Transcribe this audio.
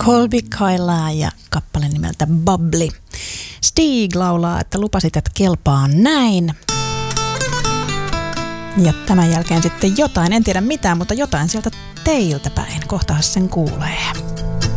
Colby Kailaa ja kappale nimeltä Bubbly. Stig laulaa, että lupasit, että kelpaa näin. Ja tämän jälkeen sitten jotain, en tiedä mitään, mutta jotain sieltä teiltä päin. Kohtahan sen kuulee.